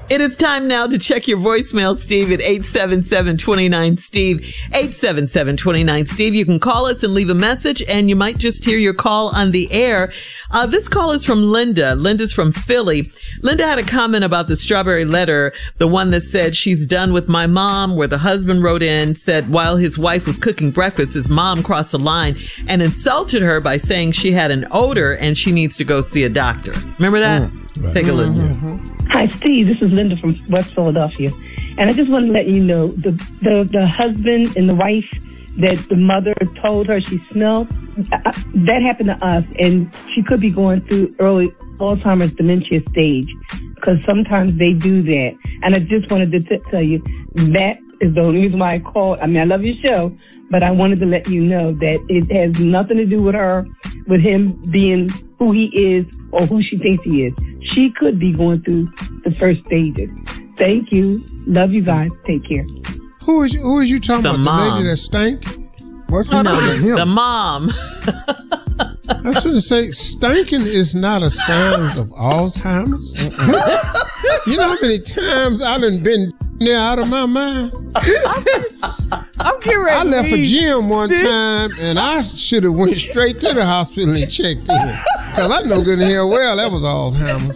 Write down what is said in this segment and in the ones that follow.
It is time now to check your voicemail, Steve, at 877-29-STEVE, 877-29-STEVE. You can call us and leave a message, and you might just hear your call on the air. This call is from Linda. Linda's from Philly. Linda had a comment about the strawberry letter, the one that said she's done with my mom, where the husband wrote in, said while his wife was cooking breakfast, his mom crossed the line and insulted her by saying she had an odor and she needs to go see a doctor. Remember that? Right. Take a listen. Mm-hmm. Hi, Steve. This is Linda from West Philadelphia. And I just want to let you know, the husband and the wife that the mother told her she smelled, that happened to us. And she could be going through early Alzheimer's dementia stage, because sometimes they do that. And I just wanted to tell you, that is the only reason why I called. I mean, I love your show, but I wanted to let you know that it has nothing to do with her, with him being who he is or who she thinks he is. She could be going through the first stages. Thank you. Love you guys. Take care. Who is you talking about? Mom. The lady that stank? What's no, the mom. I was going to say, stinking is not a sign of Alzheimer's. You know how many times I done been there out of my mind? I'm getting ready. I left a gym one time, and I should have went straight to the hospital and checked in. Because I know good and hell well that was Alzheimer's.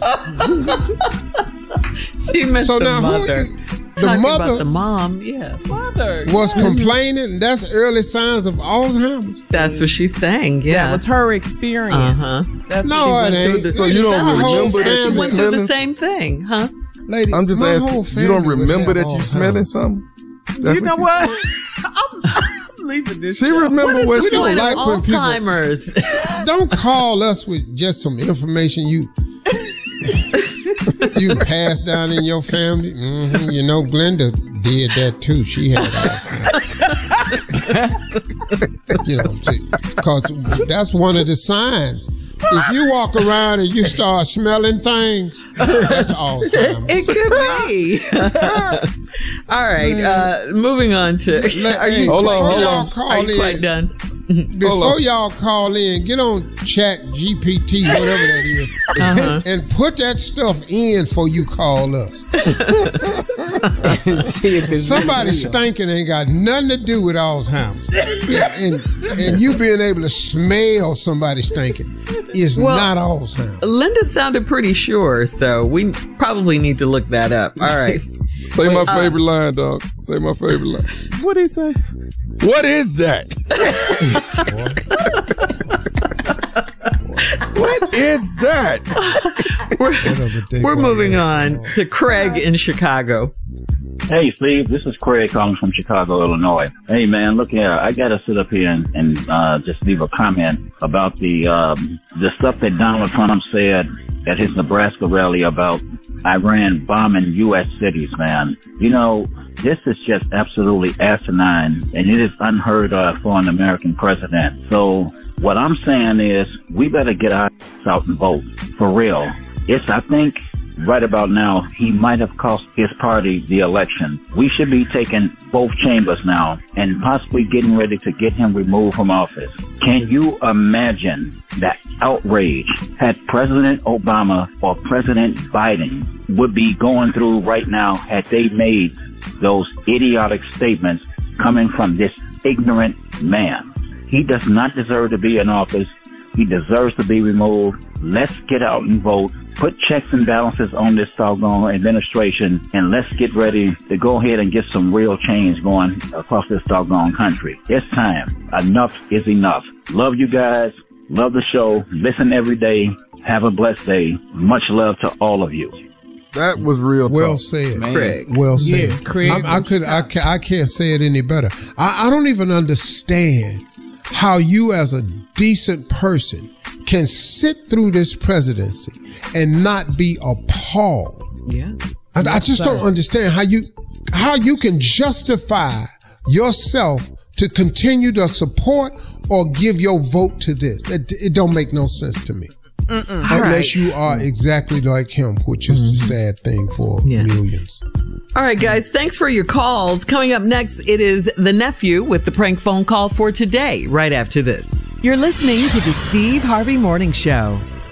She missed so the now mother. The mother about the mom, mother was complaining. That's early signs of Alzheimer's. That's what she's saying. Yeah, that was her experience. That's no, it ain't. So you don't remember that she you went through the same thing, huh? Lady, I'm just asking. You don't remember that you smelling something? You know what? I'm leaving this. She remember what she don't like when Alzheimer's. Don't call us with just some information you passed down in your family. Mm-hmm. You know, Glenda did that too. She had Alzheimer's. You know, because that's one of the signs. If you walk around and you start smelling things, that's Alzheimer's. It could be. All right, moving on to. Hold on. Are you quite done? Before y'all call in, get on Chat GPT, whatever that is, and put that stuff in before you call us. See if it's somebody stinking ain't got nothing to do with Alzheimer's. And you being able to smell somebody stinking is not Alzheimer's. Linda sounded pretty sure, so we probably need to look that up. All right. Say my favorite line, dog. Say my favorite line. What did he say? What is that? What is that? We're moving on to Craig in Chicago. Hey, Steve, this is Craig calling from Chicago, Illinois. Hey, man, look here. I got to sit up here and just leave a comment about the stuff that Donald Trump said at his Nebraska rally about Iran bombing U.S. cities, man. You know, this is just absolutely asinine, and it is unheard of for an American president. So what I'm saying is we better get our out and vote. For real. I think right about now, he might have cost his party the election. We should be taking both chambers now and possibly getting ready to get him removed from office. Can you imagine that outrage had President Obama or President Biden would be going through right now had they made those idiotic statements coming from this ignorant man? He does not deserve to be in office. He deserves to be removed. Let's get out and vote. Put checks and balances on this doggone administration, and let's get ready to go ahead and get some real change going across this doggone country. It's time. Enough is enough. Love you guys. Love the show. Listen every day. Have a blessed day. Much love to all of you. That was real talk. Well said, Craig. Well said. Yeah, Craig. I can't say it any better. I don't even understand how you as a decent person can sit through this presidency and not be appalled. Yeah. I just don't understand how you can justify yourself to continue to support or give your vote to this. It don't make no sense to me. Unless you are exactly like him, which is the sad thing for millions. All right, guys, thanks for your calls. Coming up next, it is the nephew with the prank phone call for today, right after this. You're listening to the Steve Harvey Morning Show.